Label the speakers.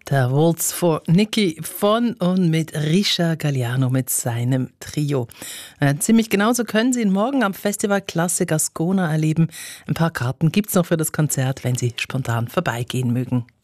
Speaker 1: Der Waltz for Nicky von und mit Richard Galliano mit seinem Trio. Ziemlich genauso können Sie ihn morgen am Festival Klassik Ascona erleben. Ein paar Karten gibt's noch für das Konzert, wenn Sie spontan vorbeigehen mögen.